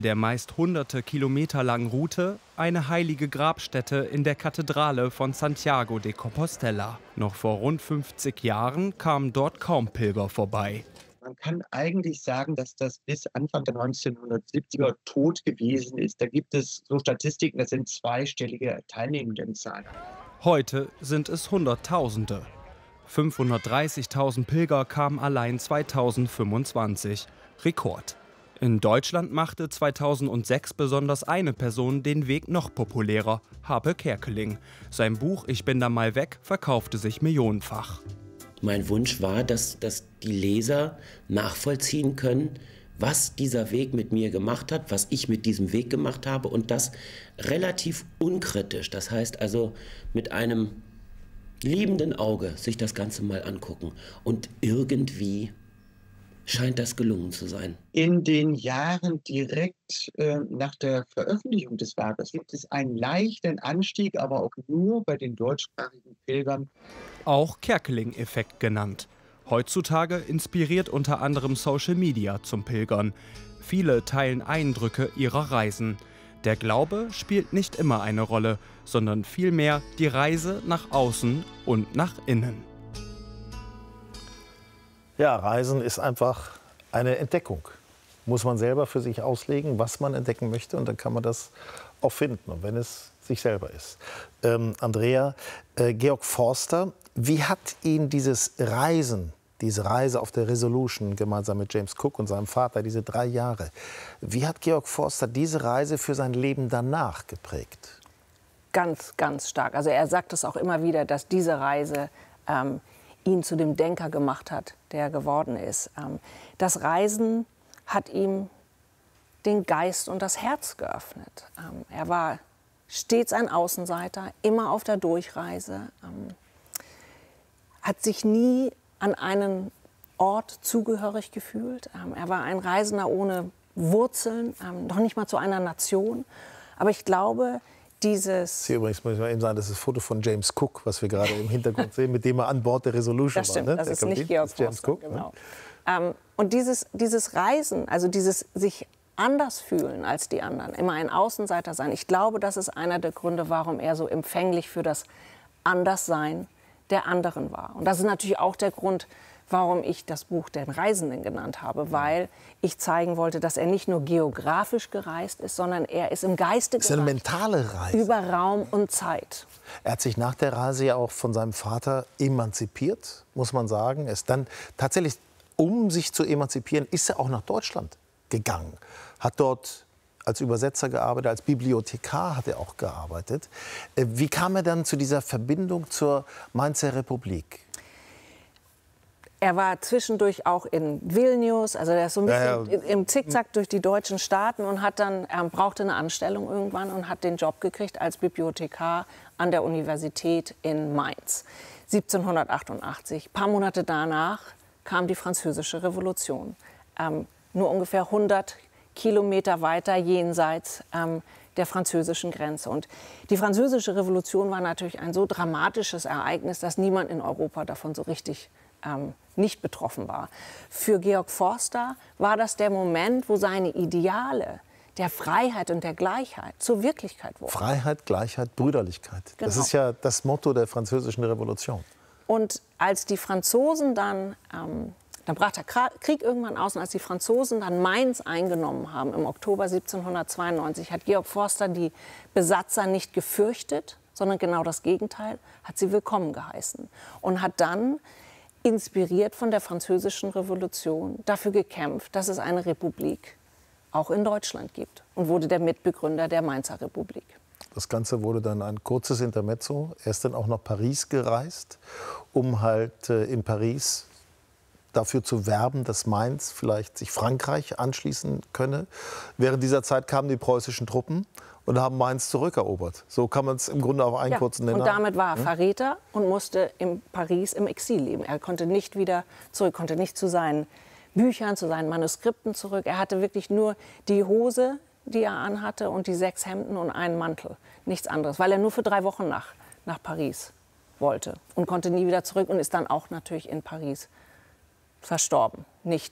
Der meist hunderte Kilometer langen Route eine heilige Grabstätte in der Kathedrale von Santiago de Compostela. Noch vor rund 50 Jahren kamen dort kaum Pilger vorbei. Man kann eigentlich sagen, dass das bis Anfang der 1970er tot gewesen ist. Da gibt es so Statistiken, das sind zweistellige Teilnehmendenzahlen. Heute sind es Hunderttausende. 530.000 Pilger kamen allein 2025. Rekord. In Deutschland machte 2006 besonders eine Person den Weg noch populärer, Harpe Kerkeling. Sein Buch Ich bin da mal weg verkaufte sich millionenfach. Mein Wunsch war, dass die Leser nachvollziehen können, was dieser Weg mit mir gemacht hat, was ich mit diesem Weg gemacht habe und das relativ unkritisch. Das heißt also mit einem liebenden Auge sich das Ganze mal angucken. Und irgendwie scheint das gelungen zu sein. In den Jahren direkt nach der Veröffentlichung des Werkes gibt es einen leichten Anstieg, aber auch nur bei den deutschsprachigen Pilgern. Auch Kerkeling-Effekt genannt. Heutzutage inspiriert unter anderem Social Media zum Pilgern. Viele teilen Eindrücke ihrer Reisen. Der Glaube spielt nicht immer eine Rolle, sondern vielmehr die Reise nach außen und nach innen. Ja, Reisen ist einfach eine Entdeckung. Muss man selber für sich auslegen, was man entdecken möchte, und dann kann man das auch finden, und wenn es sich selber ist. Andrea, Georg Forster, wie hat ihn dieses Reisen, diese Reise auf der Resolution gemeinsam mit James Cook und seinem Vater, diese 3 Jahre, wie hat Georg Forster diese Reise für sein Leben danach geprägt? Ganz, ganz stark. Also er sagt es auch immer wieder, dass diese Reise ihn zu dem Denker gemacht hat, der er geworden ist. Das Reisen hat ihm den Geist und das Herz geöffnet. Er war stets ein Außenseiter, immer auf der Durchreise, hat sich nie an einen Ort zugehörig gefühlt. Er war ein Reisender ohne Wurzeln, noch nicht mal zu einer Nation. Aber ich glaube, dieses... Hier übrigens muss ich mal eben sagen, das ist das Foto von James Cook, was wir gerade im Hintergrund sehen, mit dem er an Bord der Resolution das stimmt, war. Ne? Das ist nicht Georg Forster, James Cook, genau. Ne? Und dieses Reisen, also dieses sich anders fühlen als die anderen, immer ein Außenseiter sein, ich glaube, das ist einer der Gründe, warum er so empfänglich für das Anderssein der anderen war. Und das ist natürlich auch der Grund, warum ich das Buch Den Reisenden genannt habe, weil ich zeigen wollte, dass er nicht nur geografisch gereist ist, sondern er ist im Geiste gereist. Das ist eine mentale Reise. Über Raum und Zeit. Er hat sich nach der Reise ja auch von seinem Vater emanzipiert, muss man sagen. Er ist dann tatsächlich, um sich zu emanzipieren, ist er auch nach Deutschland gegangen. Hat dort als Übersetzer gearbeitet, als Bibliothekar hat er auch gearbeitet. Wie kam er dann zu dieser Verbindung zur Mainzer Republik? Er war zwischendurch auch in Vilnius, also er ist so ein bisschen im Zickzack durch die deutschen Staaten und hat dann, er brauchte eine Anstellung irgendwann und hat den Job gekriegt als Bibliothekar an der Universität in Mainz. 1788. Ein paar Monate danach kam die Französische Revolution. Nur ungefähr 100 Kilometer weiter jenseits der französischen Grenze. Und die Französische Revolution war natürlich ein so dramatisches Ereignis, dass niemand in Europa davon so richtig nicht betroffen war. Für Georg Forster war das der Moment, wo seine Ideale der Freiheit und der Gleichheit zur Wirklichkeit wurden. Freiheit, Gleichheit, Brüderlichkeit. Genau. Das ist ja das Motto der Französischen Revolution. Und als die Franzosen dann brach der Krieg irgendwann aus, und als die Franzosen dann Mainz eingenommen haben im Oktober 1792, hat Georg Forster die Besatzer nicht gefürchtet, sondern genau das Gegenteil, hat sie willkommen geheißen und hat dann, inspiriert von der Französischen Revolution, dafür gekämpft, dass es eine Republik auch in Deutschland gibt, und wurde der Mitbegründer der Mainzer Republik. Das Ganze wurde dann ein kurzes Intermezzo. Er ist dann auch nach Paris gereist, um halt in Paris dafür zu werben, dass Mainz vielleicht sich Frankreich anschließen könne. Während dieser Zeit kamen die preußischen Truppen und haben Mainz zurückerobert. So kann man es im Grunde auf einen kurzen Nenner. Und damit war er Verräter und musste in Paris im Exil leben. Er konnte nicht wieder zurück, konnte nicht zu seinen Büchern, zu seinen Manuskripten zurück. Er hatte wirklich nur die Hose, die er anhatte, und die 6 Hemden und einen Mantel. Nichts anderes, weil er nur für 3 Wochen nach Paris wollte und konnte nie wieder zurück und ist dann auch natürlich in Paris verstorben. Nicht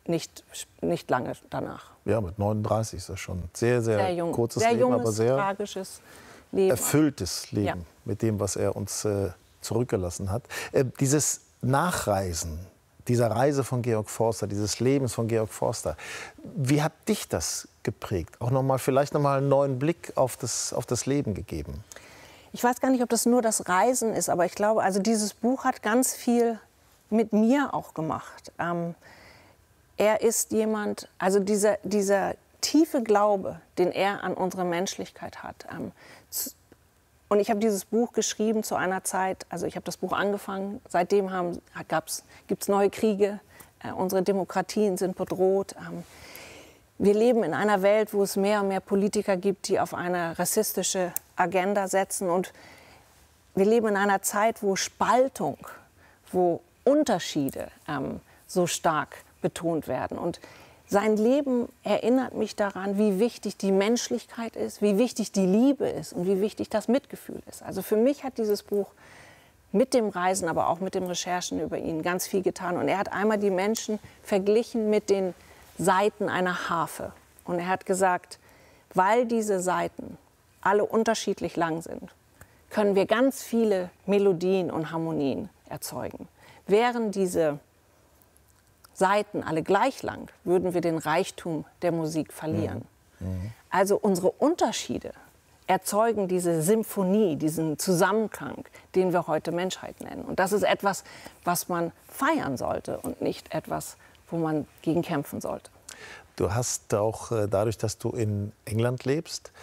nicht lange danach. Ja, mit 39 ist das schon sehr, sehr jung, kurzes sehr Leben, junges, aber sehr tragisches Leben. Erfülltes Leben Ja. mit dem, was er uns zurückgelassen hat. Dieses Nachreisen, dieser Reise von Georg Forster, dieses Lebens von Georg Forster, wie hat dich das geprägt? Auch vielleicht noch mal einen neuen Blick auf das Leben gegeben? Ich weiß gar nicht, ob das nur das Reisen ist, aber ich glaube, also dieses Buch hat ganz viel mit mir auch gemacht. Er ist jemand, also dieser tiefe Glaube, den er an unsere Menschlichkeit hat. Und ich habe dieses Buch geschrieben zu einer Zeit, also ich habe das Buch angefangen, seitdem gibt es neue Kriege, unsere Demokratien sind bedroht. Wir leben in einer Welt, wo es mehr und mehr Politiker gibt, die auf eine rassistische Agenda setzen. Und wir leben in einer Zeit, wo Spaltung, wo Unterschiede so stark betont werden. Und sein Leben erinnert mich daran, wie wichtig die Menschlichkeit ist, wie wichtig die Liebe ist und wie wichtig das Mitgefühl ist. Also für mich hat dieses Buch mit dem Reisen, aber auch mit den Recherchen über ihn ganz viel getan. Und er hat einmal die Menschen verglichen mit den Saiten einer Harfe. Und er hat gesagt, weil diese Saiten alle unterschiedlich lang sind, können wir ganz viele Melodien und Harmonien erzeugen. Wären diese Saiten alle gleich lang, würden wir den Reichtum der Musik verlieren. Also unsere Unterschiede erzeugen diese Symphonie, diesen Zusammenklang, den wir heute Menschheit nennen. Und das ist etwas, was man feiern sollte und nicht etwas, wo man gegen kämpfen sollte. Du hast auch dadurch, dass du in England lebst,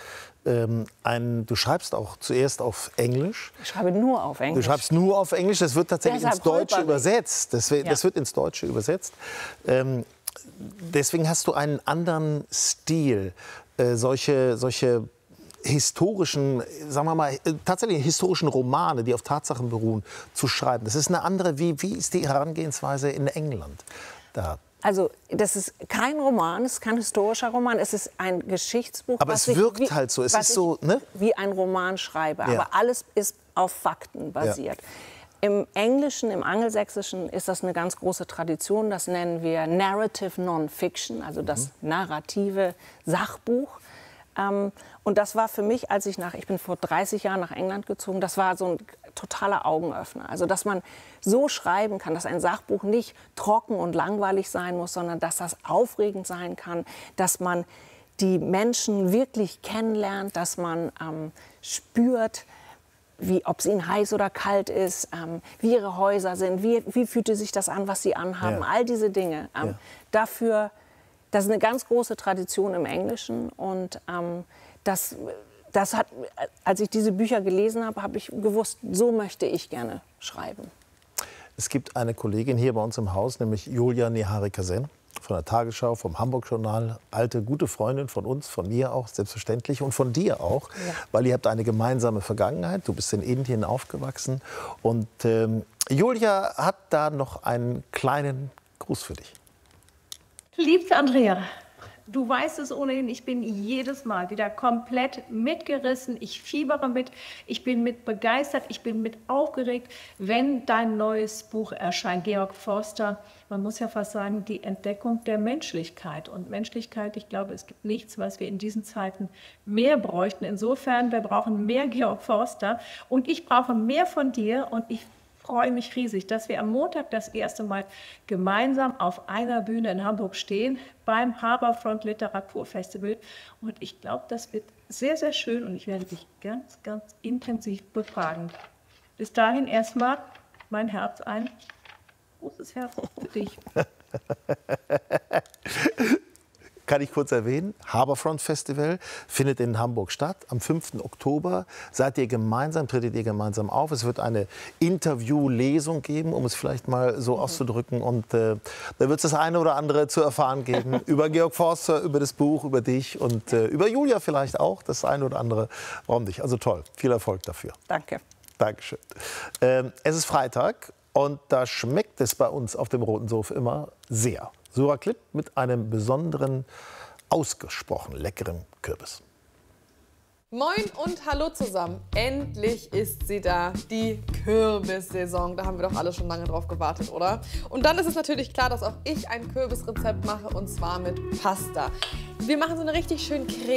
du schreibst auch zuerst auf Englisch. Ich schreibe nur auf Englisch. Du schreibst nur auf Englisch, das wird tatsächlich ins Deutsche übersetzt. Das wird ins Deutsche übersetzt. Deswegen hast du einen anderen Stil, solche historischen, sagen wir mal, tatsächlich historischen Romane, die auf Tatsachen beruhen, zu schreiben. Das ist eine andere, wie ist die Herangehensweise in England da? Also das ist kein Roman, es ist kein historischer Roman, es ist ein Geschichtsbuch. Aber es wirkt halt so, es ist so, ne? Wie ein Roman schreibe, Ja. aber alles ist auf Fakten basiert. Ja. Im Englischen, im Angelsächsischen ist das eine ganz große Tradition, das nennen wir Narrative Non-Fiction, also das narrative Sachbuch. Und das war für mich, ich bin vor 30 Jahren nach England gezogen, das war so ein totaler Augenöffner. Also, dass man so schreiben kann, dass ein Sachbuch nicht trocken und langweilig sein muss, sondern dass das aufregend sein kann, dass man die Menschen wirklich kennenlernt, dass man spürt, ob es ihnen heiß oder kalt ist, wie ihre Häuser sind, wie fühlte sich das an, was sie anhaben, all diese Dinge. Dafür, das ist eine ganz große Tradition im Englischen und das hat, als ich diese Bücher gelesen habe, habe ich gewusst, so möchte ich gerne schreiben. Es gibt eine Kollegin hier bei uns im Haus, nämlich Julia Niharika-Sen von der Tagesschau, vom Hamburg-Journal, alte, gute Freundin von uns, von mir auch, selbstverständlich, und von dir auch, weil ihr habt eine gemeinsame Vergangenheit. Du bist in Indien aufgewachsen und Julia hat da noch einen kleinen Gruß für dich. Liebste Andrea, du weißt es ohnehin, ich bin jedes Mal wieder komplett mitgerissen. Ich fiebere mit, ich bin mit begeistert, ich bin mit aufgeregt, wenn dein neues Buch erscheint, Georg Forster. Man muss ja fast sagen, die Entdeckung der Menschlichkeit. Und Menschlichkeit, ich glaube, es gibt nichts, was wir in diesen Zeiten mehr bräuchten. Insofern, wir brauchen mehr Georg Forster und ich brauche mehr von dir und ich freue mich riesig, dass wir am Montag das erste Mal gemeinsam auf einer Bühne in Hamburg stehen beim Harbourfront Literaturfestival. Und ich glaube, das wird sehr, sehr schön und ich werde dich ganz, ganz intensiv befragen. Bis dahin erstmal mein Herz, ein großes Herz für dich. Kann ich kurz erwähnen, Harbourfront Festival findet in Hamburg statt. Am 5. Oktober tretet ihr gemeinsam auf. Es wird eine Interviewlesung geben, um es vielleicht mal so auszudrücken. Und da wird es das eine oder andere zu erfahren geben über Georg Forster, über das Buch, über dich und über Julia vielleicht auch. Das eine oder andere, warum nicht? Also toll, viel Erfolg dafür. Danke. Dankeschön. Es ist Freitag und da schmeckt es bei uns auf dem Roten Sofa immer sehr. Sura Klipp mit einem besonderen, ausgesprochen leckeren Kürbis. Moin und hallo zusammen. Endlich ist sie da, die Kürbissaison. Da haben wir doch alle schon lange drauf gewartet, oder? Und dann ist es natürlich klar, dass auch ich ein Kürbisrezept mache, und zwar mit Pasta. Wir machen so eine richtig schön cremige